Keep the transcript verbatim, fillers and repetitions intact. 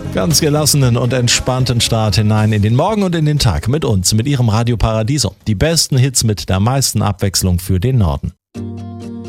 Ganz gelassenen und entspannten Start hinein in den Morgen und in den Tag mit uns, mit Ihrem Radio Paradiso. Die besten Hits mit der meisten Abwechslung für den Norden.